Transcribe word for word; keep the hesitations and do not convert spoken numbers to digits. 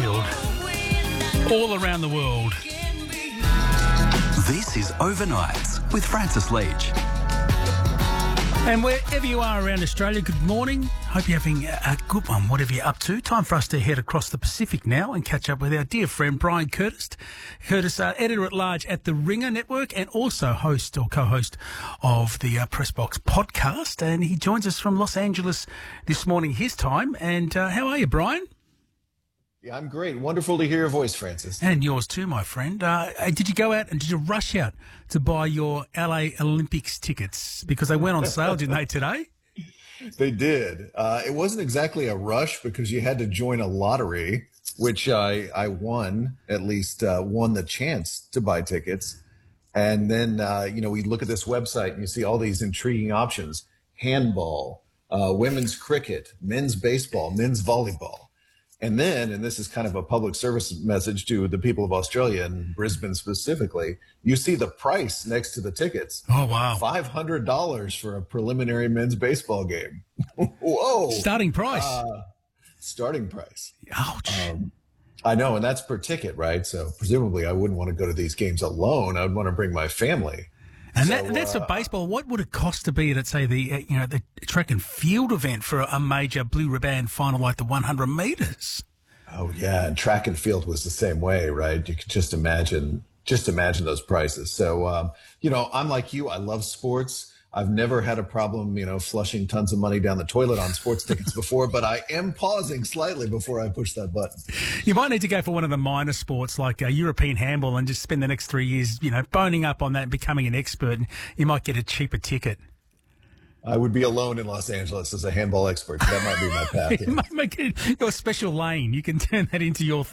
Anfield. All around the world. This is Overnights with Francis Leach. And wherever you are around Australia, good morning. Hope you're having a good one, whatever you're up to. Time for us to head across the Pacific now and catch up with our dear friend Brian Curtis. Curtis, uh, editor-at-large at the Ringer Network and also host or co-host of the uh, Pressbox podcast. And he joins us from Los Angeles this morning, his time. And uh, how are you, Brian? Yeah, I'm great. Wonderful to hear your voice, Francis. And yours too, my friend. Uh, did you go out and did you rush out to buy your L A Olympics tickets? Because they went on sale, didn't they, today? They did. Uh, it wasn't exactly a rush because you had to join a lottery, which I, I won, at least uh, won the chance to buy tickets. And then, uh, you know, we look at this website and you see all these intriguing options: handball, uh, women's cricket, men's baseball, men's volleyball. And then, and this is kind of a public service message to the people of Australia and Brisbane specifically, you see the price next to the tickets. Oh, wow. five hundred dollars for a preliminary men's baseball game. Whoa. Starting price. Uh, starting price. Ouch. Um, I know, and that's per ticket, right? So presumably I wouldn't want to go to these games alone. I would want to bring my family. And so, that, that's uh, for baseball. What would it cost to be at, say, the uh, you know the track and field event for a major blue ribbon final like the one hundred metres? Oh yeah, and track and field was the same way, right? You could just imagine, just imagine those prices. So, um, you know, I'm like you. I love sports. I've never had a problem, you know, flushing tons of money down the toilet on sports tickets before, but I am pausing slightly before I push that button. You might need to go for one of the minor sports like uh, European handball and just spend the next three years, you know, boning up on that and becoming an expert, and you might get a cheaper ticket. I would be alone in Los Angeles as a handball expert. So that might be my path. You might make it your special lane. You can turn that into your